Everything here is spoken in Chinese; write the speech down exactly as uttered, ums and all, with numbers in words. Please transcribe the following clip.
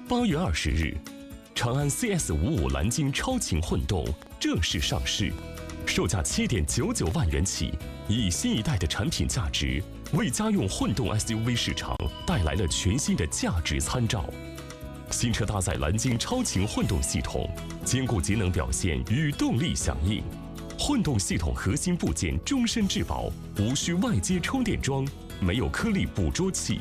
八月二十日，长安 C S 五五蓝鲸超轻混动正式上市，售价七点九九万元起，以新一代的产品价值，为家用混动 S U V 市场带来了全新的价值参照。新车搭载蓝鲸超轻混动系统，兼顾节能表现与动力响应。混动系统核心部件终身质保，无需外接充电桩，没有颗粒捕捉器，